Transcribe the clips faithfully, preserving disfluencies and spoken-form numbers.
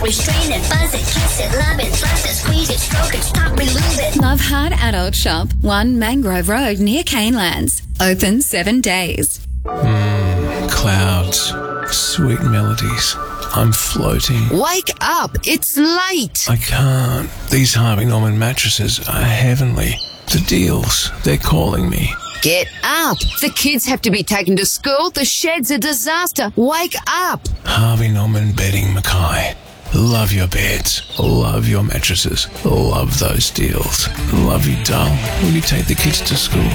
We strain it, buzz it, kiss it, love it, thrust it, squeeze it, stroke it, stop, relove it. Love Hard Adult Shop, one Mangrove Road near Canelands. Open seven days. Mmm, clouds, sweet melodies. I'm floating. Wake up, it's late. I can't. These Harvey Norman mattresses are heavenly. The deals, they're calling me. Get up. The kids have to be taken to school. The shed's a disaster. Wake up. Harvey Norman Bedding Mackay. Love your beds. Love your mattresses. Love those deals. Love you, doll. Will you take the kids to school?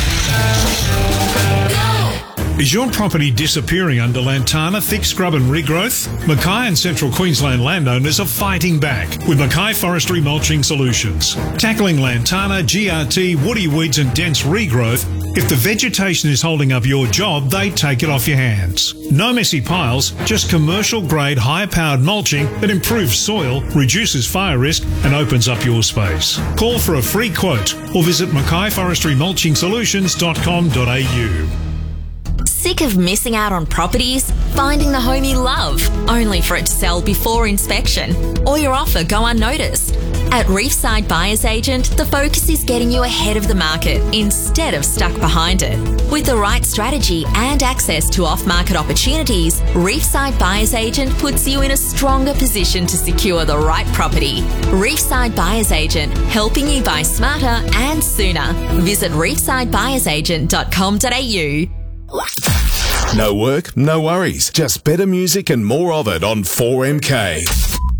Is your property disappearing under lantana, thick scrub and regrowth? Mackay and Central Queensland landowners are fighting back with Mackay Forestry Mulching Solutions. Tackling lantana, G R T, woody weeds and dense regrowth, if the vegetation is holding up your job, they take it off your hands. No messy piles, just commercial-grade, high-powered mulching that improves soil, reduces fire risk and opens up your space. Call for a free quote or visit mackay forestry mulching solutions dot com dot a u. Sick of missing out on properties? Finding the home you love, only for it to sell before inspection, or your offer go unnoticed? At Reefside Buyers Agent, the focus is getting you ahead of the market instead of stuck behind it. With the right strategy and access to off-market opportunities, Reefside Buyers Agent puts you in a stronger position to secure the right property. Reefside Buyers Agent, helping you buy smarter and sooner. Visit reefside buyers agent dot com dot a u. No work, no worries. Just better music and more of it on four M K.